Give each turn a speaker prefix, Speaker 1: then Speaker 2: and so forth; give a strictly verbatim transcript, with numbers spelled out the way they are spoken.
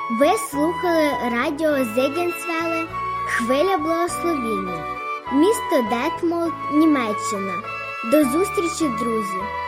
Speaker 1: Ви слухали радіо Зегенсвелле «Хвиля благословіння», місто Детмолд, Німеччина. До зустрічі, друзі!